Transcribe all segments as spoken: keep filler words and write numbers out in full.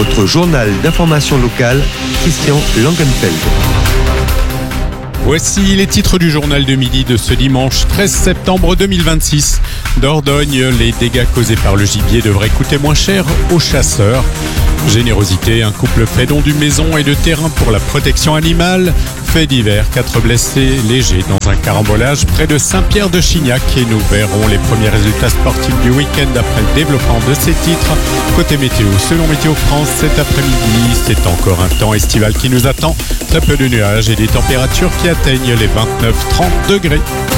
votre journal d'information locale, Christian Langenfeld. Voici les titres du journal de midi de ce dimanche treize septembre deux mille vingt-six. Dordogne, les dégâts causés par le gibier devraient coûter moins cher aux chasseurs. Générosité, un couple fait don d'une maison et de terrain pour la protection animale. Fait divers, quatre blessés légers dans un carambolage près de Saint-Pierre-de-Chignac. Et nous verrons les premiers résultats sportifs du week-end après le développement de ces titres. Côté météo, selon Météo France, cet après-midi, c'est encore un temps estival qui nous attend. Très peu de nuages et des températures qui atteignent les vingt-neuf à trente degrés.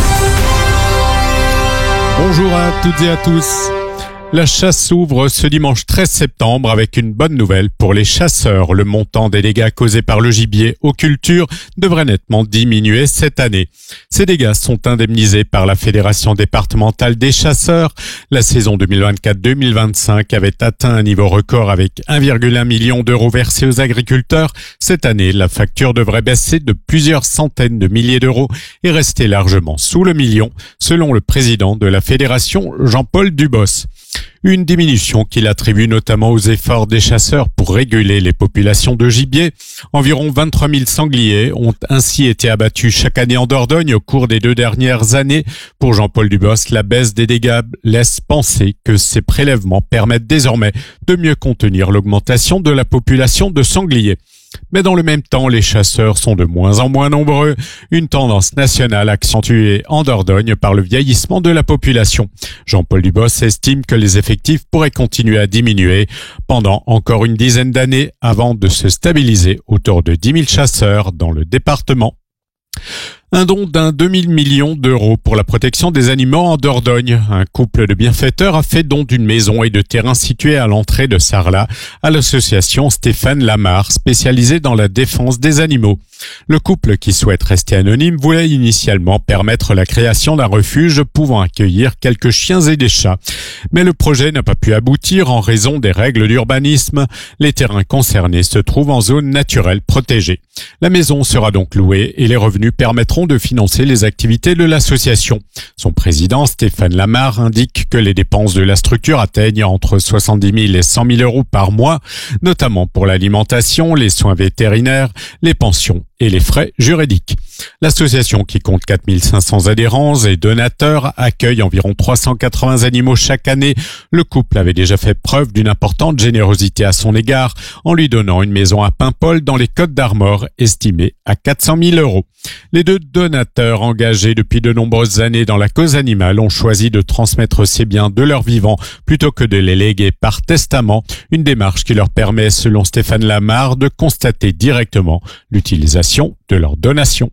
Bonjour à toutes et à tous. La chasse s'ouvre ce dimanche treize septembre avec une bonne nouvelle pour les chasseurs. Le montant des dégâts causés par le gibier aux cultures devrait nettement diminuer cette année. Ces dégâts sont indemnisés par la Fédération départementale des chasseurs. La saison deux mille vingt-quatre deux mille vingt-cinq avait atteint un niveau record avec un virgule un million d'euros versés aux agriculteurs. Cette année, la facture devrait baisser de plusieurs centaines de milliers d'euros et rester largement sous le million, selon le président de la Fédération, Jean-Paul Dubos. Une diminution qu'il attribue notamment aux efforts des chasseurs pour réguler les populations de gibier. Environ vingt-trois mille sangliers ont ainsi été abattus chaque année en Dordogne au cours des deux dernières années. Pour Jean-Paul Dubos, la baisse des dégâts laisse penser que ces prélèvements permettent désormais de mieux contenir l'augmentation de la population de sangliers. Mais dans le même temps, les chasseurs sont de moins en moins nombreux, une tendance nationale accentuée en Dordogne par le vieillissement de la population. Jean-Paul Dubos estime que les effectifs pourraient continuer à diminuer pendant encore une dizaine d'années avant de se stabiliser autour de dix mille chasseurs dans le département. Un don d'un demi-million d'euros pour la protection des animaux en Dordogne. Un couple de bienfaiteurs a fait don d'une maison et de terrain situés à l'entrée de Sarlat à l'association Stéphane Lamar, spécialisée dans la défense des animaux. Le couple, qui souhaite rester anonyme, voulait initialement permettre la création d'un refuge pouvant accueillir quelques chiens et des chats. Mais le projet n'a pas pu aboutir en raison des règles d'urbanisme. Les terrains concernés se trouvent en zone naturelle protégée. La maison sera donc louée et les revenus permettront de financer les activités de l'association. Son président, Stéphane Lamar, indique que les dépenses de la structure atteignent entre soixante-dix mille et cent mille euros par mois, notamment pour l'alimentation, les soins vétérinaires, les pensions et les frais juridiques. L'association, qui compte quatre mille cinq cents adhérents et donateurs, accueille environ trois cent quatre-vingts animaux chaque année. Le couple avait déjà fait preuve d'une importante générosité à son égard en lui donnant une maison à Paimpol dans les Côtes-d'Armor, estimée à quatre cent mille euros. Les deux donateurs, engagés depuis de nombreuses années dans la cause animale, ont choisi de transmettre ces biens de leur vivant plutôt que de les léguer par testament, une démarche qui leur permet, selon Stéphane Lamar, de constater directement l'utilisation de leurs donations.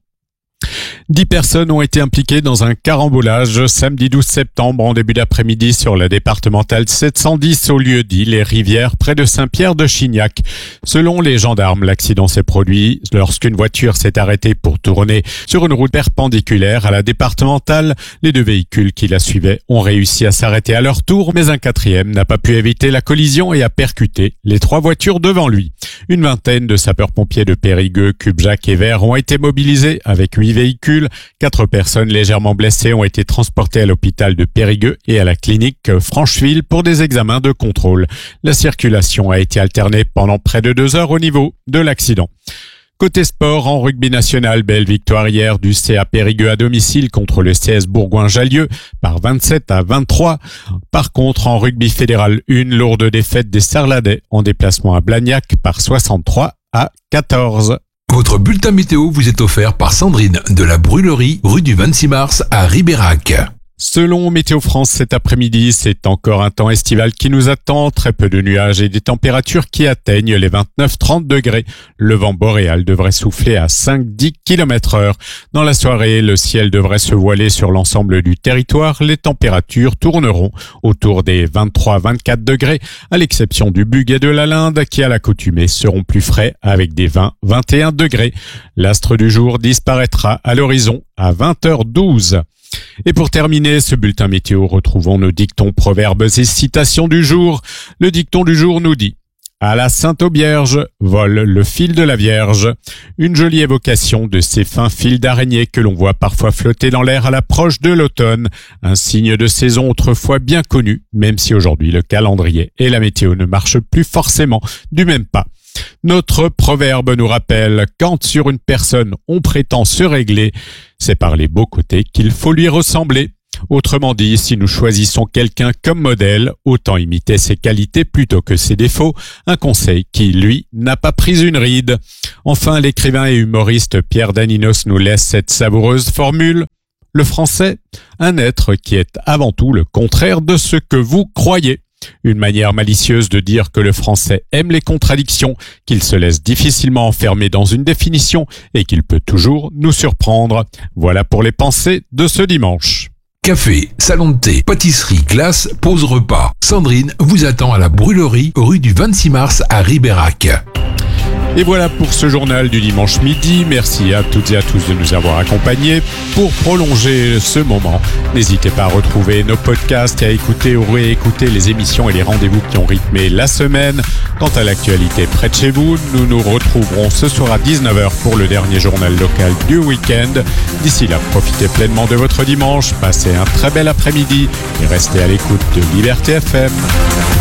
Dix personnes ont été impliquées dans un carambolage samedi douze septembre en début d'après-midi sur la départementale sept cent dix au lieu dit Les Rivières près de Saint-Pierre-de-Chignac. Selon les gendarmes, l'accident s'est produit lorsqu'une voiture s'est arrêtée pour tourner sur une route perpendiculaire à la départementale. Les deux véhicules qui la suivaient ont réussi à s'arrêter à leur tour, mais un quatrième n'a pas pu éviter la collision et a percuté les trois voitures devant lui. Une vingtaine de sapeurs-pompiers de Périgueux, Cubjac et Vert ont été mobilisés avec huit véhicules. Quatre personnes légèrement blessées ont été transportées à l'hôpital de Périgueux et à la clinique Francheville pour des examens de contrôle. La circulation a été alternée pendant près de deux heures au niveau de l'accident. Côté sport, en rugby national, belle victoire hier du C A Périgueux à domicile contre le C S Bourgoin-Jallieu par vingt-sept à vingt-trois. Par contre, en rugby fédéral, une lourde défaite des Sarladais en déplacement à Blagnac par soixante-trois à quatorze. Votre bulletin météo vous est offert par Sandrine de la Brûlerie, rue du vingt-six mars à Ribérac. Selon Météo France, cet après-midi, c'est encore un temps estival qui nous attend. Très peu de nuages et des températures qui atteignent les vingt-neuf à trente degrés. Le vent boréal devrait souffler à cinq à dix kilomètres heure. Dans la soirée, le ciel devrait se voiler sur l'ensemble du territoire. Les températures tourneront autour des vingt-trois à vingt-quatre degrés, à l'exception du Bug et de la Linde, qui à l'accoutumée seront plus frais avec des vingt à vingt et un degrés. L'astre du jour disparaîtra à l'horizon à vingt heures douze. Et pour terminer ce bulletin météo, retrouvons nos dictons, proverbes et citations du jour. Le dicton du jour nous dit: À la Sainte-Aubierge, vole le fil de la Vierge. Une jolie évocation de ces fins fils d'araignée que l'on voit parfois flotter dans l'air à l'approche de l'automne. Un signe de saison autrefois bien connu, même si aujourd'hui le calendrier et la météo ne marchent plus forcément du même pas. Notre proverbe nous rappelle, quand sur une personne on prétend se régler, c'est par les beaux côtés qu'il faut lui ressembler. Autrement dit, si nous choisissons quelqu'un comme modèle, autant imiter ses qualités plutôt que ses défauts, un conseil qui, lui, n'a pas pris une ride. Enfin, l'écrivain et humoriste Pierre Daninos nous laisse cette savoureuse formule. Le français, un être qui est avant tout le contraire de ce que vous croyez. Une manière malicieuse de dire que le français aime les contradictions, qu'il se laisse difficilement enfermer dans une définition et qu'il peut toujours nous surprendre. Voilà pour les pensées de ce dimanche. Café, salon de thé, pâtisserie, glace, pause repas. Sandrine vous attend à la Brûlerie, rue du vingt-six mars à Ribérac. Et voilà pour ce journal du dimanche midi. Merci à toutes et à tous de nous avoir accompagnés. Pour prolonger ce moment, n'hésitez pas à retrouver nos podcasts et à écouter ou réécouter les émissions et les rendez-vous qui ont rythmé la semaine. Quant à l'actualité près de chez vous, nous nous retrouverons ce soir à dix-neuf heures pour le dernier journal local du week-end. D'ici là, profitez pleinement de votre dimanche, passez un très bel après-midi et restez à l'écoute de Liberté F M.